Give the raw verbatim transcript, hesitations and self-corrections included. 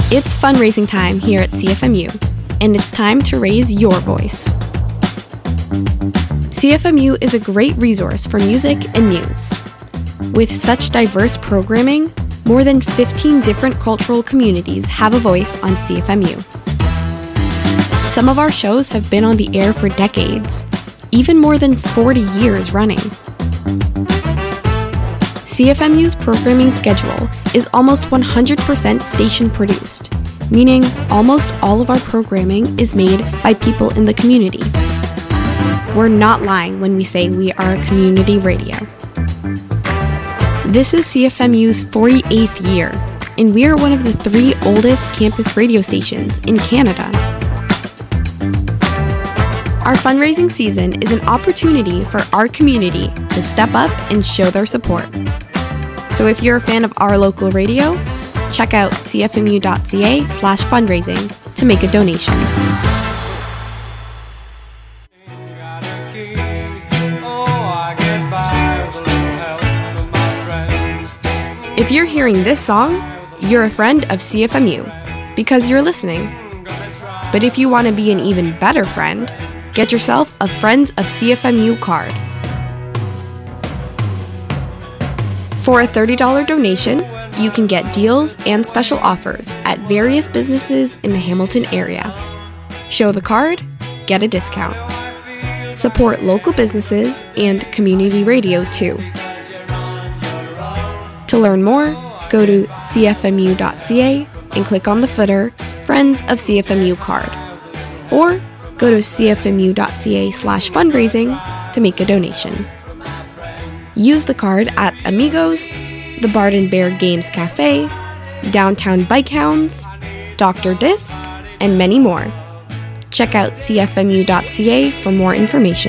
It's fundraising time here at C F M U, and it's time to raise your voice. C F M U is a great resource for music and news. With such diverse programming, more than fifteen different cultural communities have a voice on C F M U. Some of our shows have been on the air for decades, even more than forty years running. C F M U's programming schedule is almost one hundred percent station-produced, meaning almost all of our programming is made by people in the community. We're not lying when we say we are a community radio. This is C F M U's forty-eighth year, and we are one of the three oldest campus radio stations in Canada. Our fundraising season is an opportunity for our community to step up and show their support. So if you're a fan of our local radio, check out cfmu.ca slash fundraising to make a donation. If you're hearing this song, you're a friend of C F M U because you're listening. But if you want to be an even better friend, get yourself a Friends of C F M U card. For a thirty dollars donation, you can get deals and special offers at various businesses in the Hamilton area. Show the card, get a discount. Support local businesses and community radio too. To learn more, go to c f m u dot c a and click on the footer Friends of C F M U card. Or go to cfmu.ca slash fundraising to make a donation. Use the card at Amigos, the Bard and Bear Games Cafe, Downtown Bike Hounds, Doctor Disc, and many more. Check out c f m u dot c a for more information.